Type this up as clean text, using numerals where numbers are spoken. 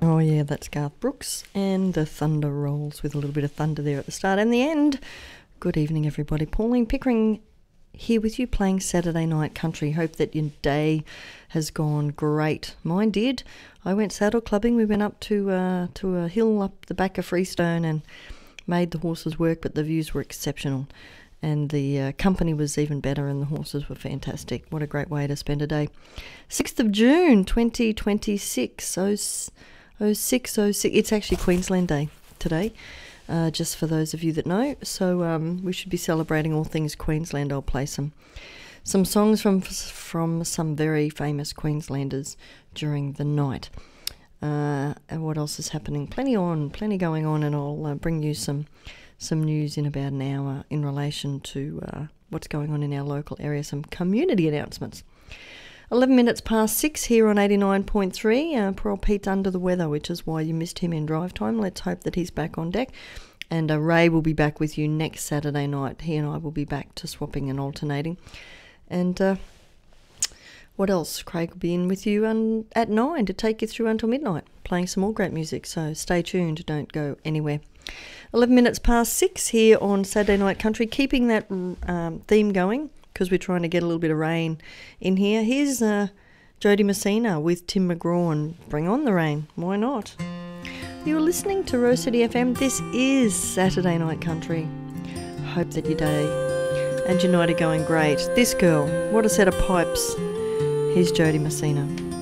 Oh yeah, that's Garth Brooks and the Thunder Rolls, with a little bit of thunder there at the start and the end. Good evening everybody. Pauline Pickering here with you, playing Saturday Night Country. Hope that your day has gone great. Mine did. I went saddle clubbing. We went up to a hill up the back of Freestone and made the horses work, but the views were exceptional. And the company was even better and the horses were fantastic. What a great way to spend a day. 6th of June 2026. 0606. It's actually Queensland Day today, just for those of you that know. So we should be celebrating all things Queensland. I'll play some songs from some very famous Queenslanders during the night. And what else is happening? Plenty going on, and I'll bring you some news in about an hour in relation to what's going on in our local area, some community announcements. 11 minutes past 6 here on 89.3. Poor old Pete's under the weather, which is why you missed him in drive time. Let's hope that he's back on deck. And Ray will be back with you next Saturday night. He and I will be back to swapping and alternating. And what else? Craig will be in with you at 9 to take you through until midnight, playing some more great music. So stay tuned, don't go anywhere. 11 minutes past 6 here on Saturday Night Country, keeping that theme going, because we're trying to get a little bit of rain in here. Here's Jody Messina with Tim McGraw and Bring On the Rain. Why not? You're listening to Rose City FM. This is Saturday Night Country. Hope that your day and your night are going great. This girl, what a set of pipes. Here's Jody Messina.